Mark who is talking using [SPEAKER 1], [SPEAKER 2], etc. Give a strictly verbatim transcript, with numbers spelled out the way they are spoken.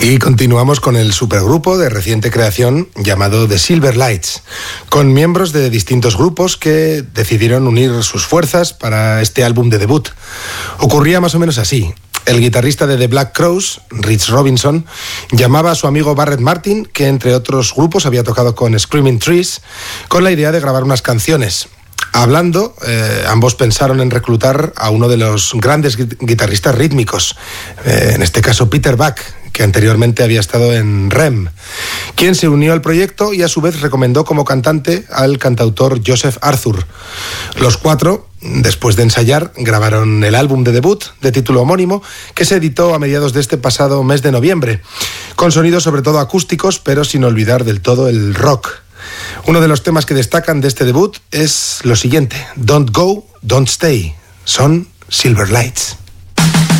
[SPEAKER 1] Y continuamos con el supergrupo de reciente creación llamado The Silver Lights, con miembros de distintos grupos que decidieron unir sus fuerzas para este álbum de debut. Ocurría más o menos así. El guitarrista de The Black Crowes, Rich Robinson, llamaba a su amigo Barrett Martin, que entre otros grupos había tocado con Screaming Trees, con la idea de grabar unas canciones. Hablando, eh, ambos pensaron en reclutar a uno de los grandes guitarristas rítmicos, eh, en este caso Peter Buck, que anteriormente había estado en R E M, quien se unió al proyecto y a su vez recomendó como cantante al cantautor Joseph Arthur. Los cuatro, después de ensayar, grabaron el álbum de debut de título homónimo, que se editó a mediados de este pasado mes de noviembre, con sonidos sobre todo acústicos, pero sin olvidar del todo el rock. Uno de los temas que destacan de este debut es lo siguiente: Don't Go, Don't Stay. Son Silver Lights.